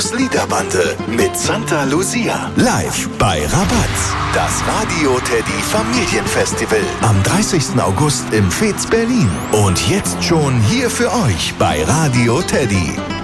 Liederbande mit Santa Lucia. Live bei Rabatz. Das Radio Teddy Familienfestival. Am 30. August im Fez Berlin. Und jetzt schon hier für euch bei Radio Teddy.